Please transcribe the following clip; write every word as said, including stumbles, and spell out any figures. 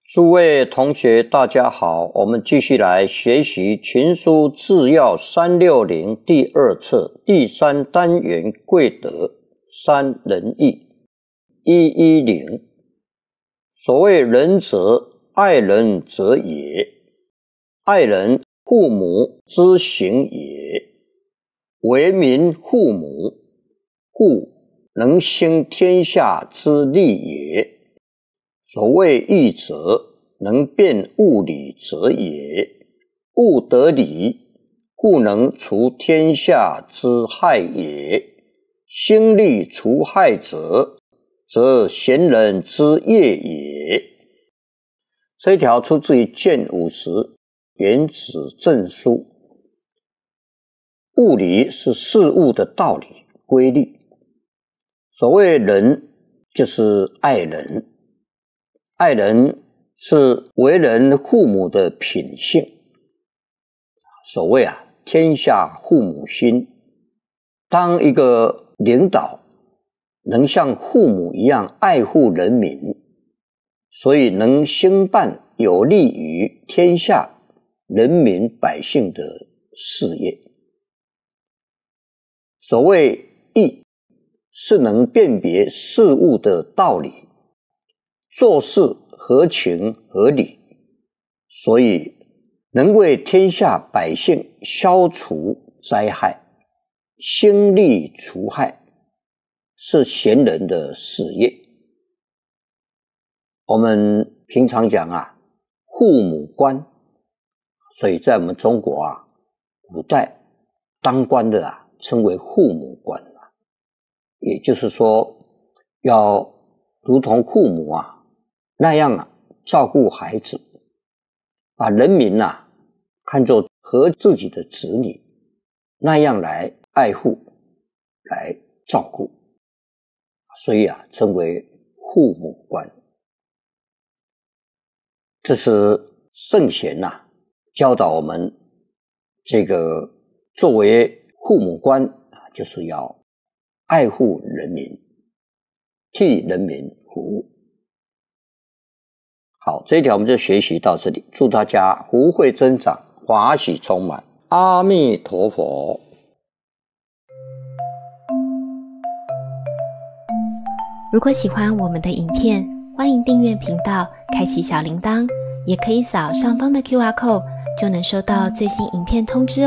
诸位同学大家好，我们继续来学习群书治要三六零第二册第三单元贵德三仁义一一零。所谓仁者，爱人者也，爱人父母之行也，为民父母，故能兴天下之利也。所谓义者，能辨物理者也。物得理，故能除天下之害也。兴利除害者，则贤人之业也。这一条出自于卷五十原子证书。物理是事物的道理规律，所谓人就是爱人，爱人是为人父母的品性。所谓啊，天下父母心。当一个领导能像父母一样爱护人民，所以能兴办有利于天下人民百姓的事业。所谓义，是能辨别事物的道理，做事合情合理，所以能为天下百姓消除灾害，兴利除害，是贤人的事业。我们平常讲啊，父母官，所以在我们中国啊，古代当官的啊，称为父母官啊，也就是说，要如同父母啊那样啊照顾孩子，把人民啊看作和自己的子女，那样来爱护，来照顾，所以啊称为父母官。这是圣贤呐、啊、教导我们，这个作为父母官啊，就是要爱护人民，替人民服务。好，这一条我们就学习到这里，祝大家福慧增长，法喜充满，阿弥陀佛。 如果喜欢我们的影片，欢迎订阅频道，开启小铃铛，也可以扫上方的 Q R code， 就能收到最新影片通知哦。